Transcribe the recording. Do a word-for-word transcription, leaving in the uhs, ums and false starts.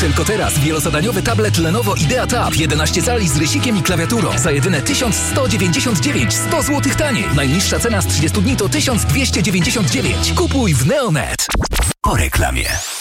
Tylko teraz wielozadaniowy tablet Lenovo Idea Tab jedenaście cali z rysikiem i klawiaturą za jedyne tysiąc sto dziewięćdziesiąt dziewięć, sto złotych taniej. Najniższa cena z trzydziestu dni to tysiąc dwieście dziewięćdziesiąt dziewięć. Kupuj w Neonet. Po reklamie.